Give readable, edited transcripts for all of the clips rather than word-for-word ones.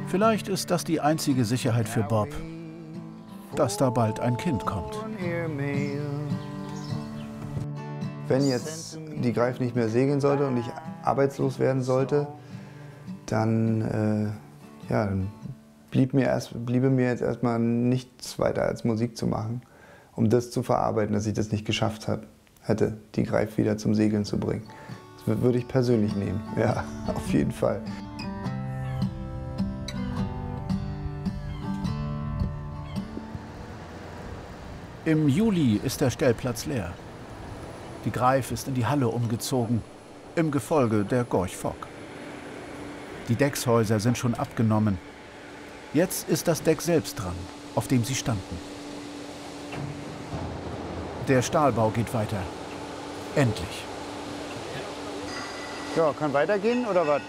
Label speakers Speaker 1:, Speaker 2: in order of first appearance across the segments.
Speaker 1: Vielleicht ist das die einzige Sicherheit für Bob, dass da bald ein Kind kommt.
Speaker 2: Wenn jetzt die Greif nicht mehr segeln sollte und ich arbeitslos werden sollte, dann, dann bliebe mir jetzt erstmal nichts weiter als Musik zu machen, um das zu verarbeiten, dass ich das nicht geschafft hätte, die Greif wieder zum Segeln zu bringen. Das würde ich persönlich nehmen, ja, auf jeden Fall.
Speaker 1: Im Juli ist der Stellplatz leer. Die Greif ist in die Halle umgezogen, im Gefolge der Gorch Fock. Die Deckshäuser sind schon abgenommen. Jetzt ist das Deck selbst dran, auf dem sie standen. Der Stahlbau geht weiter. Endlich.
Speaker 3: Ja, kann weitergehen oder was?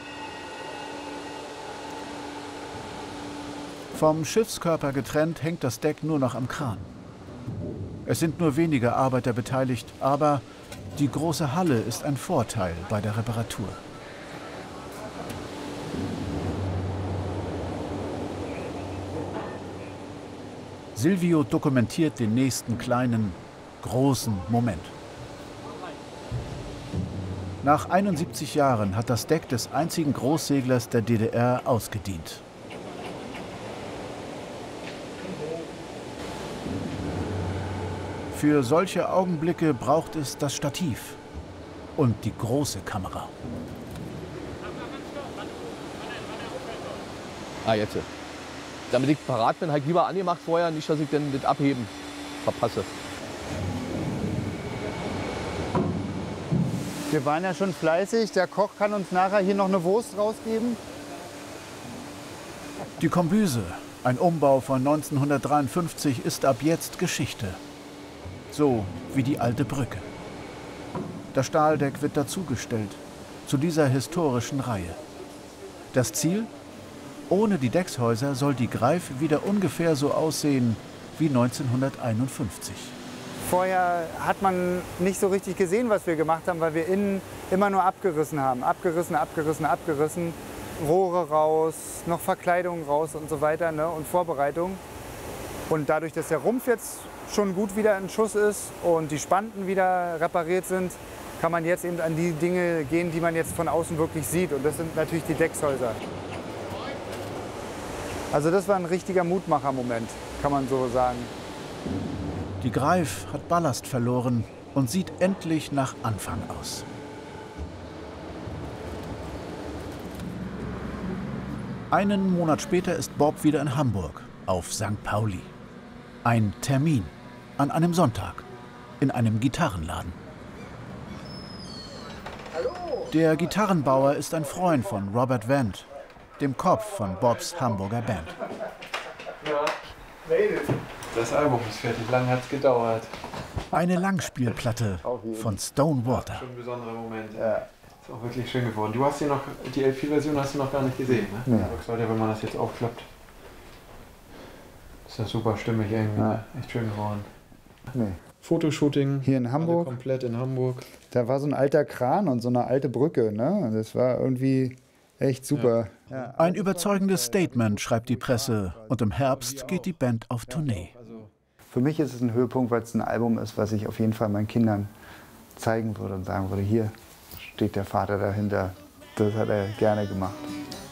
Speaker 1: Vom Schiffskörper getrennt hängt das Deck nur noch am Kran. Es sind nur wenige Arbeiter beteiligt, aber die große Halle ist ein Vorteil bei der Reparatur. Silvio dokumentiert den nächsten kleinen, großen Moment. Nach 71 Jahren hat das Deck des einzigen Großseglers der DDR ausgedient. Für solche Augenblicke braucht es das Stativ und die große Kamera.
Speaker 4: Jetzt. Damit ich parat bin, habe ich lieber angemacht vorher, nicht, dass ich dann das Abheben verpasse.
Speaker 3: Wir waren ja schon fleißig. Der Koch kann uns nachher hier noch eine Wurst rausgeben.
Speaker 1: Die Kombüse, ein Umbau von 1953, ist ab jetzt Geschichte. So wie die alte Brücke. Das Stahldeck wird dazugestellt, zu dieser historischen Reihe. Das Ziel? Ohne die Deckshäuser soll die Greif wieder ungefähr so aussehen wie 1951.
Speaker 3: Vorher hat man nicht so richtig gesehen, was wir gemacht haben, weil wir innen immer nur abgerissen haben. Abgerissen, abgerissen, abgerissen. Rohre raus, noch Verkleidung raus und so weiter, ne? Und Vorbereitung. Und dadurch, dass der Rumpf jetzt schon gut wieder in Schuss ist und die Spanten wieder repariert sind, kann man jetzt eben an die Dinge gehen, die man jetzt von außen wirklich sieht. Und das sind natürlich die Deckshäuser. Also das war ein richtiger Mutmacher-Moment, kann man so sagen.
Speaker 1: Die Greif hat Ballast verloren und sieht endlich nach Anfang aus. Einen Monat später ist Bob wieder in Hamburg, auf St. Pauli. Ein Termin an einem Sonntag in einem Gitarrenladen. Der Gitarrenbauer ist ein Freund von Robert Wendt, dem Kopf von Bobs Hamburger Band.
Speaker 5: Das Album ist fertig, lang hat es gedauert.
Speaker 1: Eine Langspielplatte von Stone Water.
Speaker 5: Schon ein besonderer Moment. Ja. Ist auch wirklich schön geworden. Du hast die LP-Version hast du noch gar nicht gesehen, ne? Ja. Leute, wenn man das jetzt aufklappt. Ist das super stimmig irgendwie. Ja. Echt schön geworden.
Speaker 3: Nee.
Speaker 5: Fotoshooting
Speaker 3: hier in Hamburg.
Speaker 5: Komplett in Hamburg.
Speaker 3: Da war so ein alter Kran und so eine alte Brücke, ne? Das war irgendwie echt super.
Speaker 1: Ja. Ein überzeugendes Statement, schreibt die Presse. Und im Herbst geht die Band auf Tournee.
Speaker 3: Für mich ist es ein Höhepunkt, weil es ein Album ist, was ich auf jeden Fall meinen Kindern zeigen würde und sagen würde, hier steht der Vater dahinter. Das hat er gerne gemacht.